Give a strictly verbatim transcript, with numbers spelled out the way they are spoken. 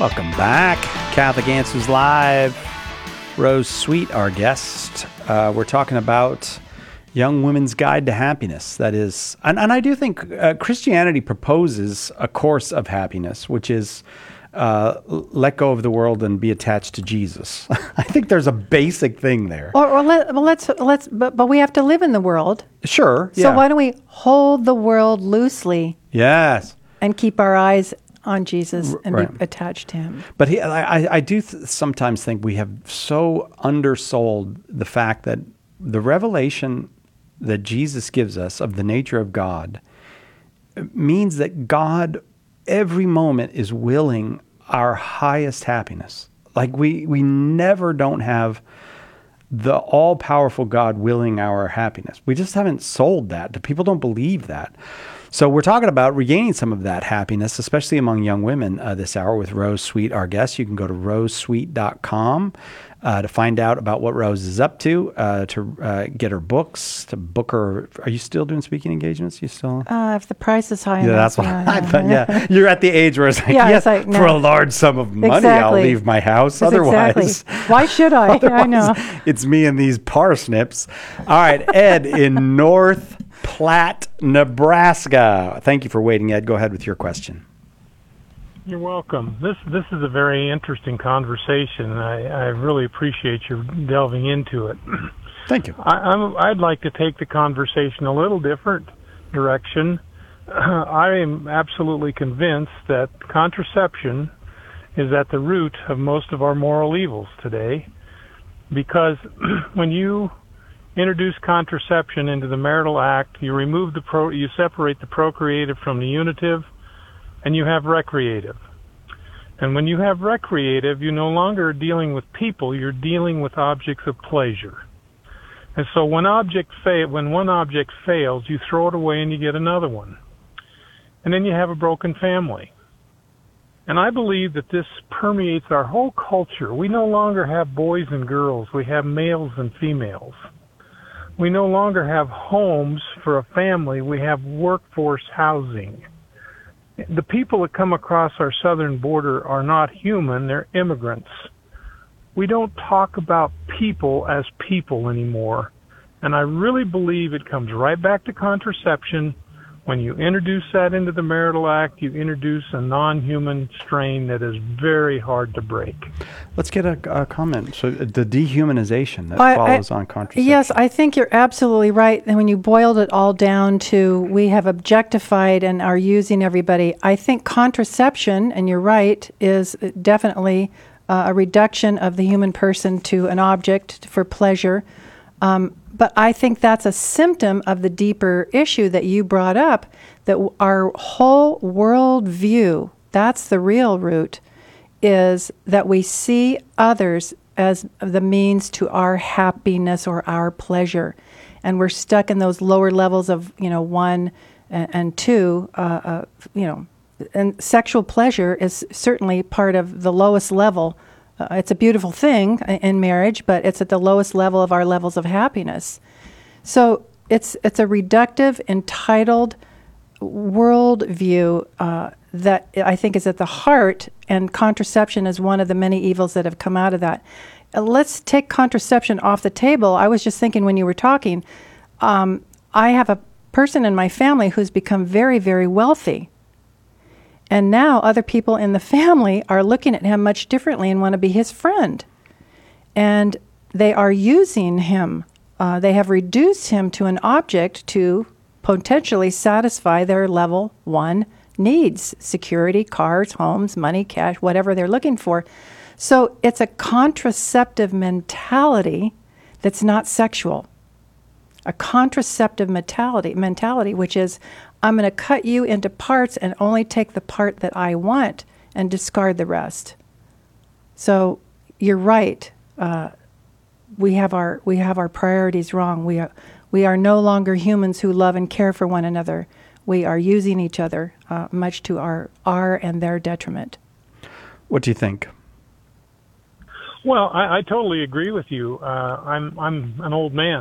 Welcome back. Catholic Answers Live. Rose Sweet, our guest. Uh, we're talking about Young Women's Guide to Happiness. That is, and, and I do think uh, Christianity proposes a course of happiness, which is uh, let go of the world and be attached to Jesus. I think there's a basic thing there. Or, or let, well, let's let's, but, but we have to live in the world. Sure. So yeah. why don't we hold the world loosely? Yes. And keep our eyes on Jesus and right. be attached to him. But he, I, I do th- sometimes think we have so undersold the fact that the revelation that Jesus gives us of the nature of God means that God every moment is willing our highest happiness. Like we, we never don't have the all-powerful God willing our happiness. We just haven't sold that. People don't believe that. So we're talking about regaining some of that happiness, especially among young women uh, this hour with Rose Sweet, our guest. You can go to rose sweet dot com uh, to find out about what Rose is up to, uh, to uh, get her books, to book her. Are you still doing speaking engagements? You still? Uh, if the price is high yeah, enough. that's what yeah, I thought. Yeah, you're at the age where it's like, yeah, yes, it's like, no. for a large sum of money, exactly. I'll leave my house. That's Otherwise, exactly. Why should I? I know. It's me and these parsnips. All right, Ed in North Platte, Nebraska. Thank you for waiting, Ed. Go ahead with your question. You're welcome. This this is a very interesting conversation, and I, I really appreciate you delving into it. Thank you. I, I'm, I'd like to take the conversation a little different direction. Uh, I am absolutely convinced that contraception is at the root of most of our moral evils today, because when you introduce contraception into the marital act, you remove the pro, you separate the procreative from the unitive, and you have recreative. And when you have recreative, you no longer are dealing with people, you're dealing with objects of pleasure. And so when object fa- when one object fails, you throw it away and you get another one. And then you have a broken family. And I believe that this permeates our whole culture. We no longer have boys and girls, we have males and females. We no longer have homes for a family, we have workforce housing. The people that come across our southern border are not human, they're immigrants. We don't talk about people as people anymore. And I really believe it comes right back to contraception. When you introduce that into the marital act, you introduce a non-human strain that is very hard to break. Let's get a, a comment. So the dehumanization that I, follows I, on contraception. Yes, I think you're absolutely right. And when you boiled it all down to we have objectified and are using everybody, I think contraception, and you're right, is definitely uh, a reduction of the human person to an object for pleasure. Um, But I think that's a symptom of the deeper issue that you brought up, that w- our whole world view, that's the real root, is that we see others as the means to our happiness or our pleasure. And we're stuck in those lower levels of, you know, one and, and two, uh, uh, you know, and sexual pleasure is certainly part of the lowest level. Uh, it's a beautiful thing in marriage, but it's at the lowest level of our levels of happiness. So it's it's a reductive, entitled worldview uh, that I think is at the heart, and contraception is one of the many evils that have come out of that. Uh, let's take contraception off the table. I was just thinking when you were talking, um, I have a person in my family who's become very, very wealthy. And now other people in the family are looking at him much differently and want to be his friend. And they are using him. Uh, they have reduced him to an object to potentially satisfy their level one needs: security, cars, homes, money, cash, whatever they're looking for. So it's a contraceptive mentality that's not sexual. A contraceptive mentality, mentality, which is, I'm going to cut you into parts and only take the part that I want and discard the rest. So you're right. Uh, we have our we have our priorities wrong. We are we are no longer humans who love and care for one another. We are using each other, uh, much to our our and their detriment. What do you think? Well, I, I totally agree with you. Uh, I'm I'm an old man.